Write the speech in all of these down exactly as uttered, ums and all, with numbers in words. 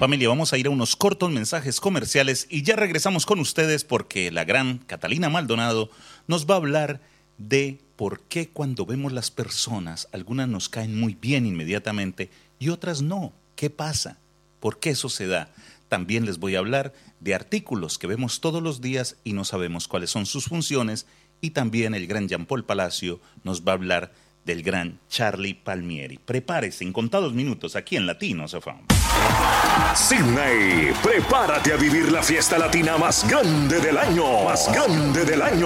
Familia, vamos a ir a unos cortos mensajes comerciales y ya regresamos con ustedes porque la gran Catalina Maldonado nos va a hablar de por qué cuando vemos las personas, algunas nos caen muy bien inmediatamente y otras no. ¿Qué pasa? ¿Por qué eso se da? También les voy a hablar de artículos que vemos todos los días y no sabemos cuáles son sus funciones, y también el gran Jean Paul Palacio nos va a hablar del gran Charlie Palmieri. Prepárese en contados minutos aquí en Latinos F M. Sydney, prepárate a vivir la fiesta latina más grande del año. Más grande del año.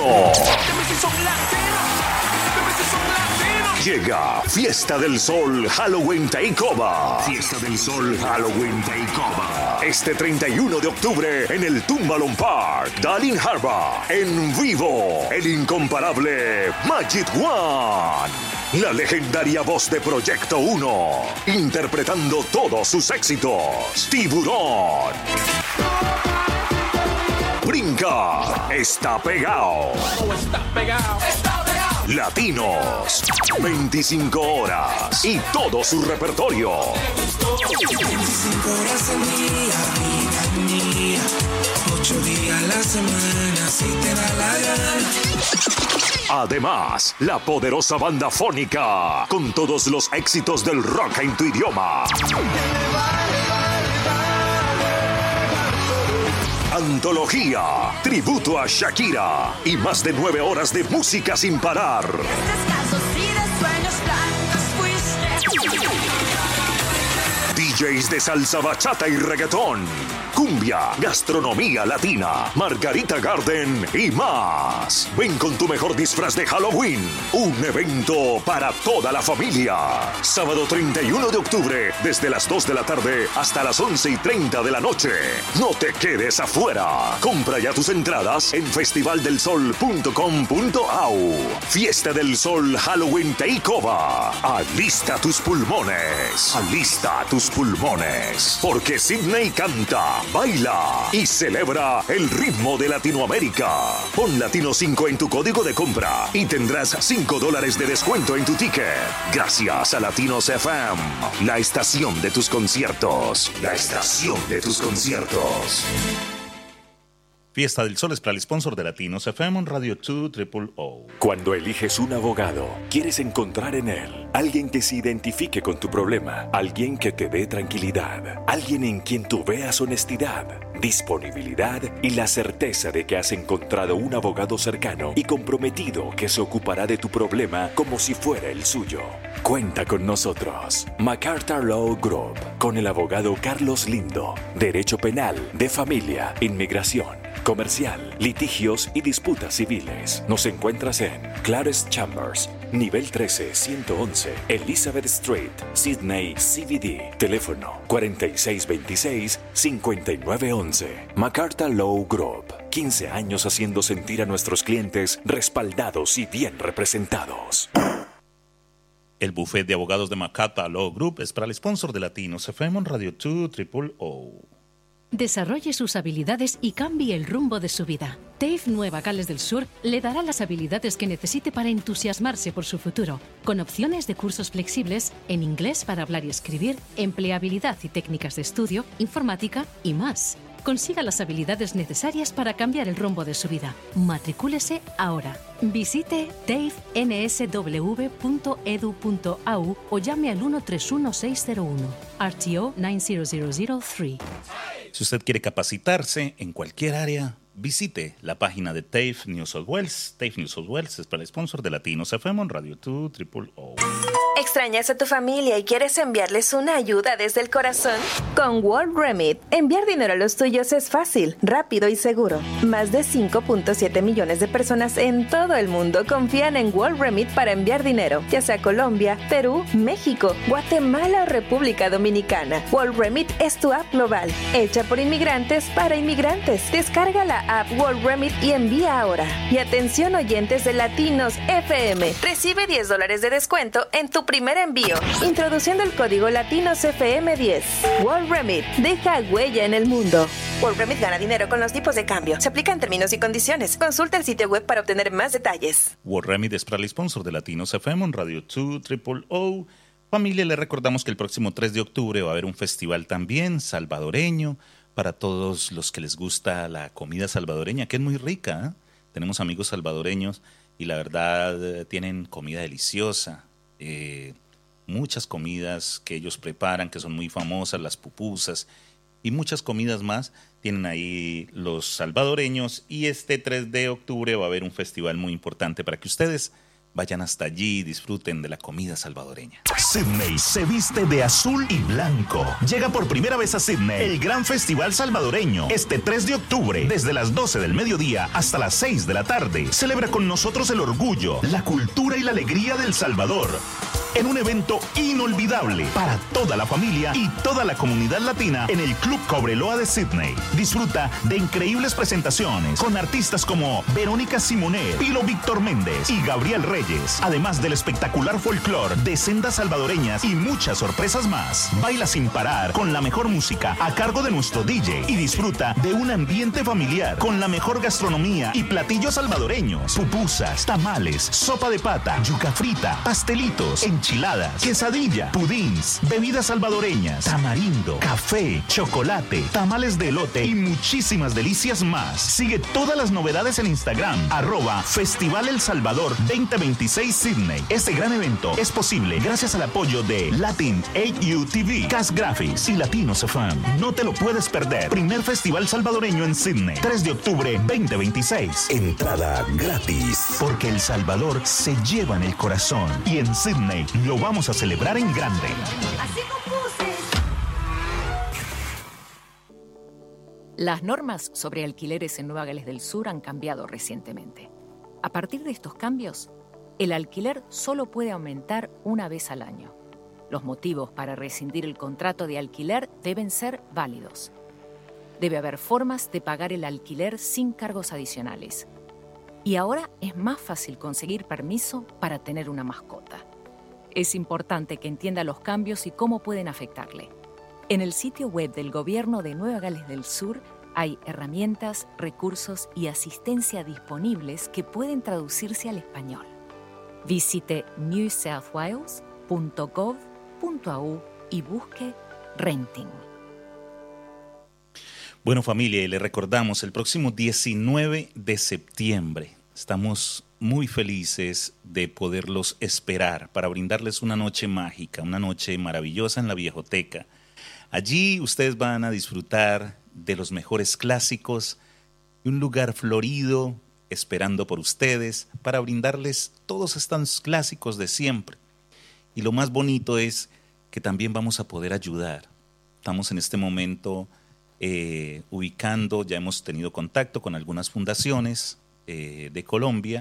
Llega Fiesta del Sol Halloween Takeover. Fiesta del Sol Halloween Takeover. Este treinta y uno de octubre en el Tumbalong Park, Darling Harbour. En vivo, el incomparable Magic One. La legendaria voz de Proyecto uno. Interpretando todos sus éxitos. Tiburón. Brinca. Está pegado. Está pegado. Está pegado. Latinos, veinticinco horas y todo su repertorio. veinticinco horas al día, vida mía, ocho días a la semana, si te da la gana. Además, la poderosa banda fónica, con todos los éxitos del rock en tu idioma. Antología, tributo a Shakira y más de nueve horas de música sin parar. D Js de salsa, bachata y reggaetón, cumbia, gastronomía latina, Margarita Garden y más. Ven con tu mejor disfraz de Halloween. Un evento para toda la familia. Sábado treinta y uno de octubre, desde las dos de la tarde hasta las once y treinta de la noche. No te quedes afuera. Compra ya tus entradas en festival del sol punto com punto a u. Fiesta del Sol Halloween Takeover. Alista tus pulmones. Alista tus pulmones. Porque Sydney canta, baila y celebra el ritmo de Latinoamérica. Pon Latino cinco en tu código de compra y tendrás cinco dólares de descuento en tu ticket. Gracias a Latinos F M, la estación de tus conciertos. La estación de tus conciertos. Fiesta del Sol es para el sponsor de Latinos F M en Radio dos triple O. Cuando eliges un abogado, quieres encontrar en él alguien que se identifique con tu problema, alguien que te dé tranquilidad, alguien en quien tú veas honestidad, disponibilidad y la certeza de que has encontrado un abogado cercano y comprometido que se ocupará de tu problema como si fuera el suyo. Cuenta con nosotros, MacArthur Law Group, con el abogado Carlos Lindo, Derecho Penal, de Familia, Inmigración, Comercial, Litigios y Disputas Civiles. Nos encuentras en Clares Chambers, nivel trece, ciento once, Elizabeth Street, Sydney, C B D. Teléfono cuarenta y seis veintiséis, cincuenta y nueve once. MacArthur Law Group. quince años haciendo sentir a nuestros clientes respaldados y bien representados. El buffet de abogados de MacArthur Law Group es para el sponsor de Latinos F M en Radio dos triple O. Desarrolle sus habilidades y cambie el rumbo de su vida. T A F E Nueva Gales del Sur le dará las habilidades que necesite para entusiasmarse por su futuro, con opciones de cursos flexibles en inglés para hablar y escribir, empleabilidad y técnicas de estudio, informática y más. Consiga las habilidades necesarias para cambiar el rumbo de su vida. Matricúlese ahora. Visite T A F E N S W punto e d u punto a u o llame al uno tres uno seis cero uno. R T O nueve cero cero cero tres. Si usted quiere capacitarse en cualquier área, visite la página de T A F E New South Wales. T A F E New South Wales es para el sponsor de Latinos F M en Radio dos triple O. ¿Extrañas a tu familia y quieres enviarles una ayuda desde el corazón? Con World Remit, enviar dinero a los tuyos es fácil, rápido y seguro. Más de cinco punto siete millones de personas en todo el mundo confían en World Remit para enviar dinero, ya sea a Colombia, Perú, México, Guatemala o República Dominicana. World Remit es tu app global, hecha por inmigrantes para inmigrantes. Descarga la app World Remit y envía ahora. Y atención oyentes de Latinos F M, recibe diez dólares de descuento en tu primer envío, introduciendo el código Latinos F M diez. World Remit, deja huella en el mundo. World Remit gana dinero con los tipos de cambio. Se aplican términos y condiciones. Consulta el sitio web para obtener más detalles. World Remit es para el sponsor de Latinos F M en Radio dos triple O. Familia, les recordamos que el próximo tres de octubre va a haber un festival también salvadoreño para todos los que les gusta la comida salvadoreña, que es muy rica, ¿eh? Tenemos amigos salvadoreños y la verdad eh, tienen comida deliciosa, eh, muchas comidas que ellos preparan que son muy famosas, las pupusas y muchas comidas más tienen ahí los salvadoreños, y este tres de octubre va a haber un festival muy importante para que ustedes vayan hasta allí y disfruten de la comida salvadoreña. Sydney se viste de azul y blanco. Llega por primera vez a Sydney el Gran Festival Salvadoreño. Este tres de octubre, desde las doce del mediodía hasta las seis de la tarde. Celebra con nosotros el orgullo, la cultura y la alegría del Salvador. En un evento inolvidable para toda la familia y toda la comunidad latina en el Club Cobreloa de Sydney. Disfruta de increíbles presentaciones con artistas como Verónica Simonet, Pilo Víctor Méndez y Gabriel Reyes, además del espectacular folclore de sendas salvadoreñas y muchas sorpresas más. Baila sin parar con la mejor música a cargo de nuestro D J y disfruta de un ambiente familiar con la mejor gastronomía y platillos salvadoreños: pupusas, tamales, sopa de pata, yuca frita, pastelitos, enchiladas, quesadilla, pudins, bebidas salvadoreñas, tamarindo, café, chocolate, tamales de elote y muchísimas delicias más. Sigue todas las novedades en Instagram, arroba Festival El Salvador veinte veintiséis Sydney. Este gran evento es posible gracias al apoyo de Latin A U T V, Cas Graphics y Latinos F M. No te lo puedes perder. Primer festival salvadoreño en Sydney, tres de octubre veinte veintiséis. Entrada gratis. Porque El Salvador se lleva en el corazón y en Sydney lo vamos a celebrar en grande. Así compuse. Las normas sobre alquileres en Nueva Gales del Sur han cambiado recientemente. A partir de estos cambios, el alquiler solo puede aumentar una vez al año. Los motivos para rescindir el contrato de alquiler deben ser válidos. Debe haber formas de pagar el alquiler sin cargos adicionales. Y ahora es más fácil conseguir permiso para tener una mascota. Es importante que entienda los cambios y cómo pueden afectarle. En el sitio web del Gobierno de Nueva Gales del Sur hay herramientas, recursos y asistencia disponibles que pueden traducirse al español. Visite new south wales punto gov punto a u y busque Renting. Bueno, familia, y le recordamos el próximo diecinueve de septiembre. Estamos muy felices de poderlos esperar para brindarles una noche mágica, una noche maravillosa en la Viejoteca. Allí ustedes van a disfrutar de los mejores clásicos y un lugar florido esperando por ustedes para brindarles todos estos clásicos de siempre. Y lo más bonito es que también vamos a poder ayudar. Estamos en este momento eh, ubicando, ya hemos tenido contacto con algunas fundaciones eh, de Colombia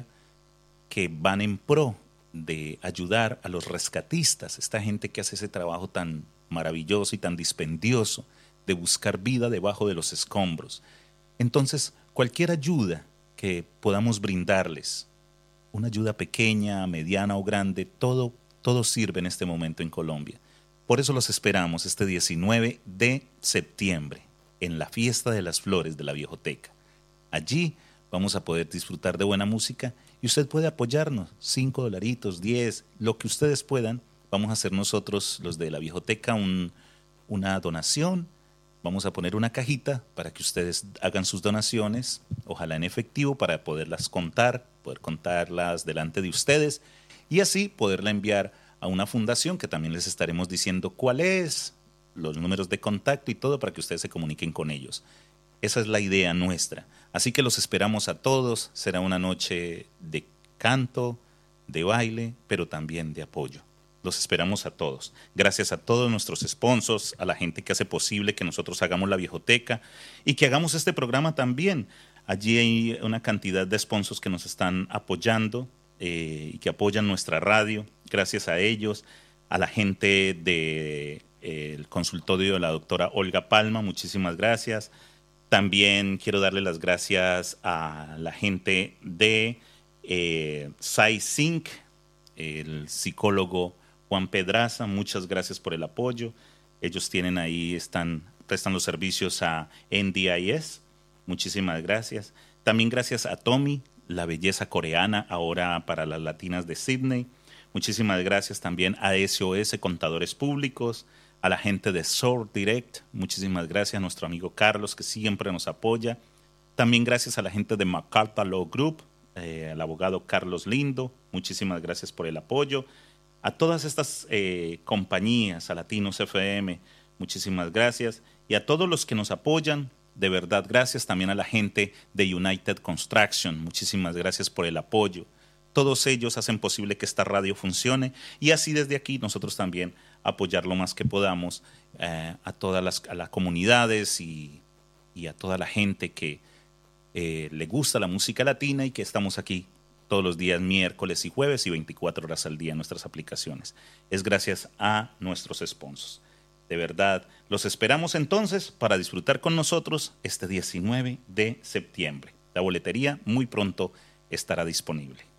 que van en pro de ayudar a los rescatistas, esta gente que hace ese trabajo tan maravilloso y tan dispendioso de buscar vida debajo de los escombros. Entonces, cualquier ayuda que podamos brindarles, una ayuda pequeña, mediana o grande, todo, todo sirve en este momento en Colombia. Por eso los esperamos este diecinueve de septiembre en la Fiesta de las Flores de la Viejoteca. Allí vamos a poder disfrutar de buena música y usted puede apoyarnos, cinco dolaritos, diez, lo que ustedes puedan. Vamos a hacer nosotros, los de la Viejoteca, un, una donación. Vamos a poner una cajita para que ustedes hagan sus donaciones, ojalá en efectivo, para poderlas contar, poder contarlas delante de ustedes y así poderla enviar a una fundación que también les estaremos diciendo cuál es, los números de contacto y todo para que ustedes se comuniquen con ellos. Esa es la idea nuestra. Así que los esperamos a todos. Será una noche de canto, de baile, pero también de apoyo. Los esperamos a todos. Gracias a todos nuestros sponsors, a la gente que hace posible que nosotros hagamos la Viejoteca y que hagamos este programa también. Allí hay una cantidad de sponsors que nos están apoyando eh, y que apoyan nuestra radio. Gracias a ellos, a la gente del de, eh, consultorio de la doctora Olga Palma, muchísimas gracias. También quiero darle las gracias a la gente de eh, SciSync, el psicólogo Juan Pedraza, muchas gracias por el apoyo. Ellos tienen ahí, están, prestan los servicios a N D I S. Muchísimas gracias. También gracias a Tommy, la belleza coreana, ahora para las latinas de Sydney. Muchísimas gracias también a S O S Contadores Públicos, a la gente de S O R Direct. Muchísimas gracias a nuestro amigo Carlos, que siempre nos apoya. También gracias a la gente de MacArthur Law Group, eh, al abogado Carlos Lindo. Muchísimas gracias por el apoyo. A todas estas eh, compañías, a Latinos F M, muchísimas gracias. Y a todos los que nos apoyan, de verdad, gracias. También a la gente de United Construction, muchísimas gracias por el apoyo. Todos ellos hacen posible que esta radio funcione y así desde aquí nosotros también apoyar lo más que podamos eh, a todas las, a las comunidades y, y a toda la gente que eh, le gusta la música latina y que estamos aquí todos los días, miércoles y jueves y veinticuatro horas al día en nuestras aplicaciones. Es gracias a nuestros sponsors. De verdad, los esperamos entonces para disfrutar con nosotros este diecinueve de septiembre. La boletería muy pronto estará disponible.